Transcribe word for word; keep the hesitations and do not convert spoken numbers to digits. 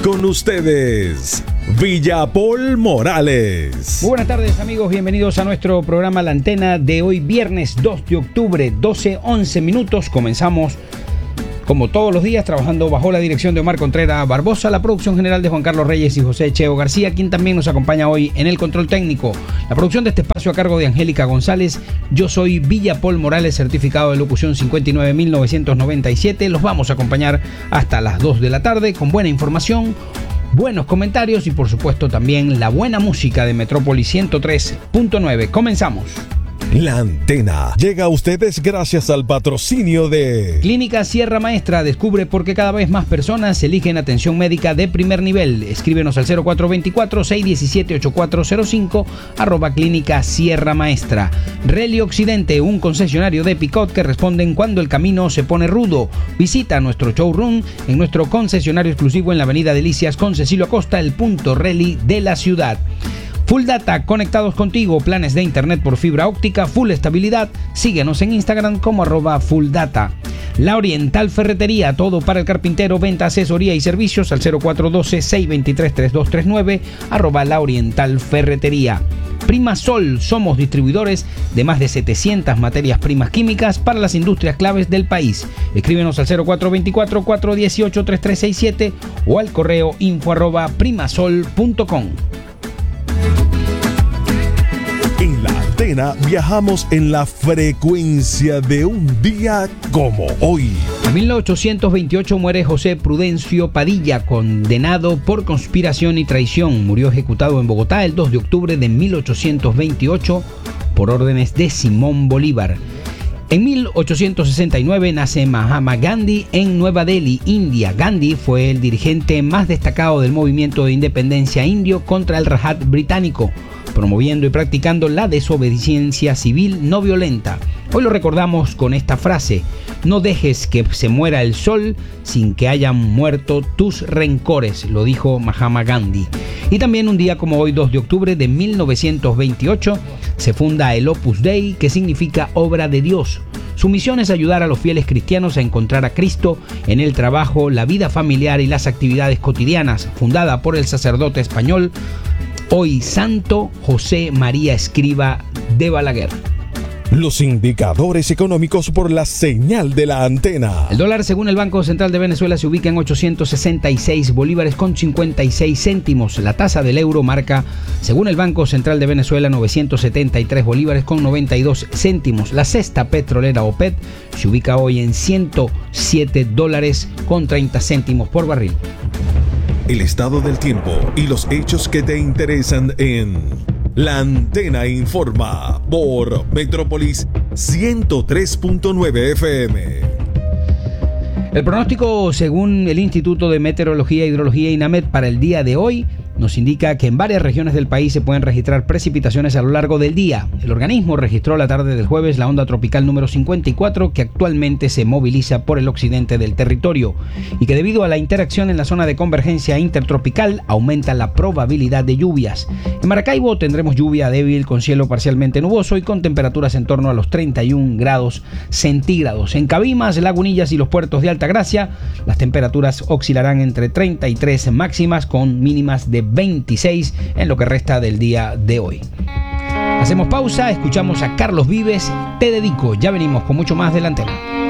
Con ustedes, Villapol Morales. Muy buenas tardes, amigos, bienvenidos a nuestro programa La Antena de hoy, viernes dos de octubre, doce once minutos. Comenzamos como todos los días trabajando bajo la dirección de Omar Contreras Barbosa, la producción general de Juan Carlos Reyes y José Cheo García, quien también nos acompaña hoy en el control técnico. La producción de este espacio a cargo de Angélica González. Yo soy Villapol Morales, certificado de locución cincuenta y nueve mil novecientos noventa y siete. Los vamos a acompañar hasta las dos de la tarde con buena información, buenos comentarios y por supuesto también la buena música de Metrópolis ciento tres punto nueve. Comenzamos. La Antena llega a ustedes gracias al patrocinio de Clínica Sierra Maestra. Descubre por qué cada vez más personas eligen atención médica de primer nivel. Escríbenos al cero cuatro dos cuatro, seis uno siete, ocho cuatro cero cinco, arroba Clínica Sierra Maestra. Rally Occidente, un concesionario de Picot que responden cuando el camino se pone rudo. Visita nuestro showroom en nuestro concesionario exclusivo en la avenida Delicias con Cecilio Acosta, el punto rally de la ciudad. Full Data, conectados contigo, planes de internet por fibra óptica, full estabilidad. Síguenos en Instagram como arroba Full Data. La Oriental Ferretería, todo para el carpintero, venta, asesoría y servicios al cero cuatro uno dos, seis dos tres, tres dos tres nueve, arroba La Oriental Ferretería. Prima Sol, somos distribuidores de más de setecientas materias primas químicas para las industrias claves del país. Escríbenos al cero cuatro dos cuatro, cuatro uno ocho, tres tres seis siete o al correo info arroba primasol punto com. En La Antena viajamos en la frecuencia de un día como hoy. En mil ochocientos veintiocho muere José Prudencio Padilla, condenado por conspiración y traición. Murió ejecutado en Bogotá el dos de octubre de mil ochocientos veintiocho por órdenes de Simón Bolívar. En mil ochocientos sesenta y nueve nace Mahatma Gandhi en Nueva Delhi, India. Gandhi fue el dirigente más destacado del movimiento de independencia indio contra el Raj británico, promoviendo y practicando la desobediencia civil no violenta. Hoy lo recordamos con esta frase: no dejes que se muera el sol sin que hayan muerto tus rencores, lo dijo Mahatma Gandhi. Y también un día como hoy, dos de octubre de mil novecientos veintiocho, se funda el Opus Dei, que significa obra de Dios. Su misión es ayudar a los fieles cristianos a encontrar a Cristo en el trabajo, la vida familiar y las actividades cotidianas. Fundada por el sacerdote español, hoy santo, José María Escrivá de Balaguer. Los indicadores económicos por la señal de La Antena. El dólar, según el Banco Central de Venezuela, se ubica en ochocientos sesenta y seis bolívares con cincuenta y seis céntimos. La tasa del euro marca, según el Banco Central de Venezuela, novecientos setenta y tres bolívares con noventa y dos céntimos. La cesta petrolera OPEP se ubica hoy en ciento siete dólares con treinta céntimos por barril. El estado del tiempo y los hechos que te interesan en La Antena Informa por Metrópolis ciento tres punto nueve F M. El pronóstico, según el Instituto de Meteorología e Hidrología INAMED, para el día de hoy nos indica que en varias regiones del país se pueden registrar precipitaciones a lo largo del día. El organismo registró la tarde del jueves la onda tropical número cincuenta y cuatro, que actualmente se moviliza por el occidente del territorio y que, debido a la interacción en la zona de convergencia intertropical, aumenta la probabilidad de lluvias. En Maracaibo tendremos lluvia débil con cielo parcialmente nuboso y con temperaturas en torno a los treinta y un grados centígrados. En Cabimas, Lagunillas y los puertos de Altagracia, las temperaturas oscilarán entre treinta y tres máximas con mínimas de veintiséis en lo que resta del día de hoy. Hacemos pausa, escuchamos a Carlos Vives, Te Dedico. Ya venimos con mucho más de La Antena.